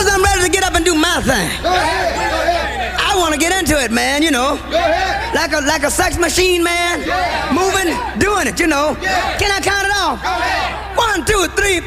Suppose I'm ready to get up and do my thing. Go ahead. Go ahead. I want to get into it, man, you know. Go ahead. Like a sex machine, man. Yeah. Moving, doing it, you know. Yeah. Can I count it off? Go ahead. 1, 2, 3,